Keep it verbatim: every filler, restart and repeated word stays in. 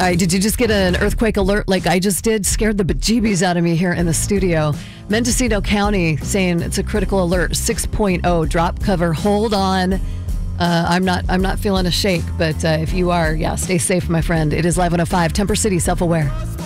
right, did you just get an earthquake alert like I just did? Scared the bejeebies out of me here in the studio. Mendocino County saying it's a critical alert, six point oh, drop cover. Hold on. Uh, I'm not I'm not feeling a shake, but uh, if you are, yeah, stay safe, my friend. It is Live one oh five, Temper City, Self-Aware.